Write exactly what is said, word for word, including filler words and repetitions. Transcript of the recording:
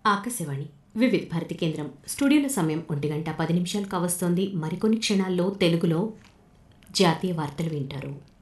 ఆకాశవాణి వివిధ భారతి కేంద్రం స్టూడియోల సమయం ఒంటి గంట పది నిమిషాలు కావస్తోంది. మరికొన్ని క్షణాల్లో తెలుగులో జాతీయ వార్తలు వింటారు.